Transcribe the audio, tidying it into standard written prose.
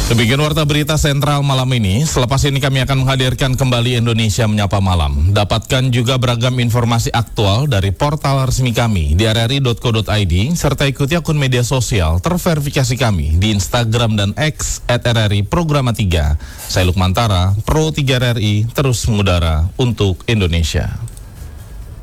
Demikian warta berita sentral malam ini. Selepas ini kami akan menghadirkan kembali Indonesia Menyapa Malam. Dapatkan juga beragam informasi aktual dari portal resmi kami di rri.co.id serta ikuti akun media sosial terverifikasi kami di Instagram dan X @RRI Programa 3. Saya Lukmantara, Pro 3 RRI, terus mengudara untuk Indonesia.